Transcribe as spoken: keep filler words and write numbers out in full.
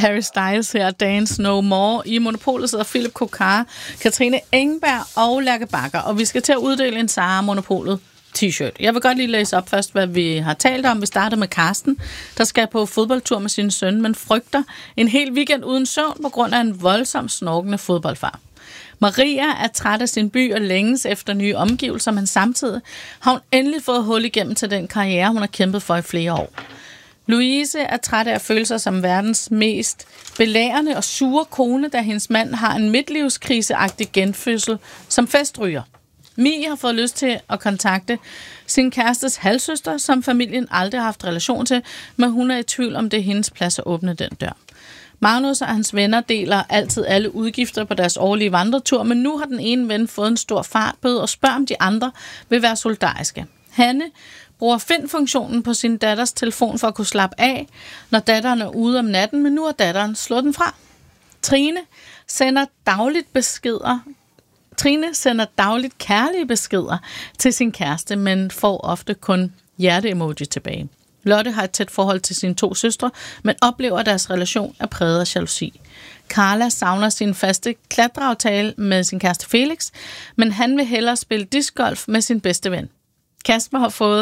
Harry Styles her, Dance No More. I Monopolet sidder Philip Kokar, Katrine Engberg og Lærke Bakker, og vi skal til at uddele en Sara Monopolet t-shirt. Jeg vil godt lige læse op først, hvad vi har talt om. Vi starter med Karsten, der skal på fodboldtur med sin søn, men frygter en hel weekend uden søvn på grund af en voldsom snorkende fodboldfar. Maria er træt af sin by og længes efter nye omgivelser, men samtidig har hun endelig fået hul igennem til den karriere, hun har kæmpet for i flere år. Louise er træt af at føle sig som verdens mest belærende og sure kone, da hendes mand har en midtlivskriseagtig genfødsel som festryger. Mie har fået lyst til at kontakte sin kærestes halvsøster, som familien aldrig har haft relation til, men hun er i tvivl om det er hendes plads at åbne den dør. Magnus og hans venner deler altid alle udgifter på deres årlige vandretur, men nu har den ene ven fået en stor fartbøde og spørger, om de andre vil være solidariske. Hanne bruger find-funktionen på sin datters telefon for at kunne slappe af, når datteren er ude om natten, men nu har datteren slået den fra. Trine sender dagligt beskeder Trine sender dagligt kærlige beskeder til sin kæreste, men får ofte kun hjerte-emoji tilbage. Lotte har et tæt forhold til sine to søstre, men oplever, at deres relation er præget af jalousi. Carla savner sin faste klatreaftale med sin kæreste Felix, men han vil hellere spille discgolf med sin bedste ven. Kasper har fået